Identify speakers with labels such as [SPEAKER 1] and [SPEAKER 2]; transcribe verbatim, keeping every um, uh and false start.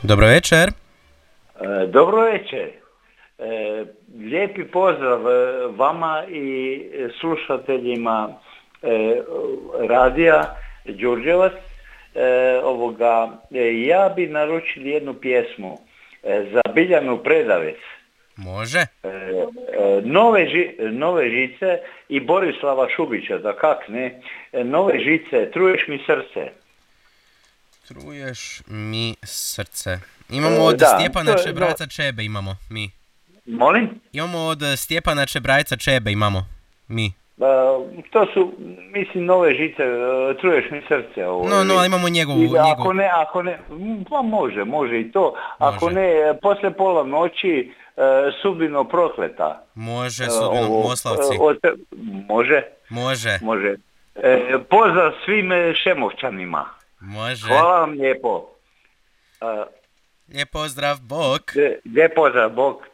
[SPEAKER 1] Dobro večer.
[SPEAKER 2] E, dobro večer. E, lijepi pozdrav vama i slušateljima e, radija Đurđevac. E, ovoga, e, ja bi naručil jednu pjesmu e, za Biljanu Predavec.
[SPEAKER 1] Može.
[SPEAKER 2] E, e, nove, ži, nove žice i Borislava Šubića, da kak ne. E, nove žice, truješ mi srce.
[SPEAKER 1] Truješ mi srce. Imamo od
[SPEAKER 2] Da,
[SPEAKER 1] Stjepana
[SPEAKER 2] to je-
[SPEAKER 1] Čebrajca Čebe, imamo mi.
[SPEAKER 2] Molim?
[SPEAKER 1] Imamo od Stjepana Čebrajca Čebe, imamo mi.
[SPEAKER 2] E, to su, mislim, nove žice, e, truješ mi srce. Ovo,
[SPEAKER 1] No, no, ali imamo njegovu,
[SPEAKER 2] I ako
[SPEAKER 1] njegovu.
[SPEAKER 2] ne, ako ne, m, pa može, može i to. Ako
[SPEAKER 1] Može.
[SPEAKER 2] ne, poslije pola noći e, sudbino prokleta.
[SPEAKER 1] Može,
[SPEAKER 2] E,
[SPEAKER 1] sudbino
[SPEAKER 2] ovo,
[SPEAKER 1] Moslavci.
[SPEAKER 2] e, od- može,
[SPEAKER 1] Može,
[SPEAKER 2] može. E, pozdrav svim e, Šemovčanima.
[SPEAKER 1] može.
[SPEAKER 2] Hvala vam lijepo. E,
[SPEAKER 1] Lijep pozdrav, bok.
[SPEAKER 2] lijep pozdrav, Bog.